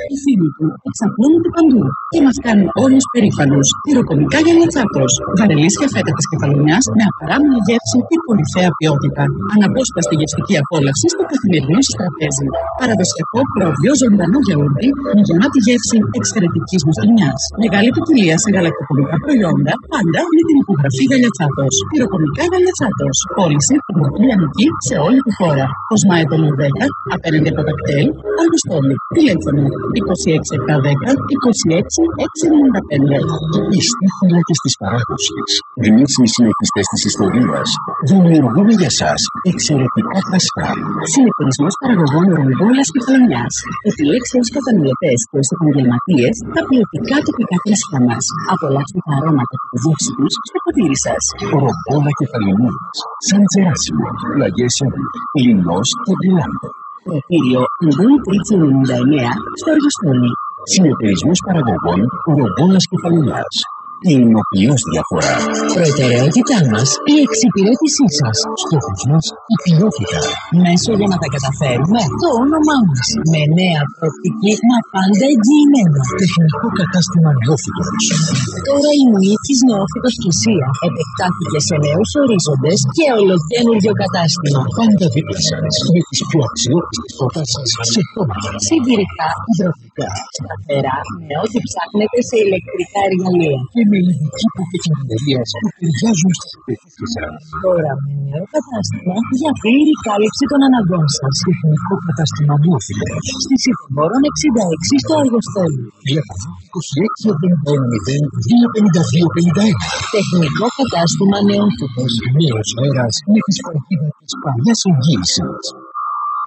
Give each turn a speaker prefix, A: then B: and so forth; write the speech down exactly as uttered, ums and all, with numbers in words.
A: Οι φίλοι του εξαπλώνονται παντού και μας κάνουν όλους περήφανους. Πυροκομικά γυαλιά Τσάκος. Βαρελίσια φέτα της Κεφαλονιάς με απαράμιλη γεύση και κορυφαία ποιότητα. Αναπόσπαστη γευστική απόλαυση στο καθημερινό σας τραπέζι. Παραδοσιακό προβιό ζωντανό γιαούρτι με γεμάτη γεύση εξαιρετικής μουστινιάς. Μεγάλη ποικιλία σε γαλακτοκομικά προϊόντα, πάντα με την υπογραφή Γυαλιά Τσάκος. Πυροκομικά Γυαλιά Τσάκος. Πώληση πρωτοβουλιανική σε όλη τη χώρα. Κοσμάετο δέκα, απέναντι από τα κτέλ, Αργοστόλη. Τηλέφωνο είκοσι έξι επτακόσια δέκα είκοσι έξι εξακόσια ενενήντα πέντε.
B: Είστε φυλάκες της παράδοσης. Γνήσιοι συνεχιστές της ιστορίας. Δημιουργούμε για σας εξαιρετικά κρασιά.
A: Συνεταιρισμός παραγωγών Ρομπόλας Κεφαλονιάς. Επιλέξτε ως καταναλωτές και ως επαγγελματίες τα ποιοτικά τοπικά κρασιά μας. Απολαύστε τα αρώματα και τη δόξη τους στο ποτήρι σας.
B: Ρομπόλα Κεφαλονιάς. Σαν Τζεράσιμο, Πλαγιές Σόβι, Λινός και Μπριλάντο.
A: Προτήριο Αντώνη Τρίτσι ενενήντα εννέα στο Αργοστόλι.
B: Συνεταιρισμός παραγωγών Ρομπόλας Κεφαλονιάς. Η εινοποιώς διαφορά.
A: Προτεραιότητά μας η εξυπηρέτησή σας.
B: Στόχος μας η ποιότητα.
A: Μέσο για να τα καταφέρουμε το όνομά μας. Με νέα προοπτική μα πάντα εγγυημένο.
B: Τεχνικό κατάστημα Νεόφυτος.
A: Τώρα η Μοίχης Νεόφυτος Πλησία επεκτάθηκε σε νέους ορίζοντες και ολοκαίνουργιο κατάστημα.
B: Πάντα δίπλα σας με τις πιο αξιόπιστες προτάσεις σε τόματα.
A: Συντηρητικά, υδροφικά, σταθερά, με ό,τι ψάχνετε σε ηλεκτρικά εργαλεία.
B: Και με ειδική προφεσιοναλία που ταιριάζουν στις απαιτήσεις σας.
A: Τώρα με νέο κατάστημα για πλήρη κάλυψη των αναγκών σας.
B: Τεχνικό κατάστημα Νεόφυτος.
A: Στη Συμφωβόρων εξήντα έξι στο Αργοστόλι.
B: Τηλέφωνο είκοσι έξι εβδομήντα ένα μηδέν δύο πενήντα δύο πενήντα ένα.
A: Τεχνικό κατάστημα Νεόφυτος.
B: Νέος αέρας με τη σφραγίδα της παλιάς εγγύησης.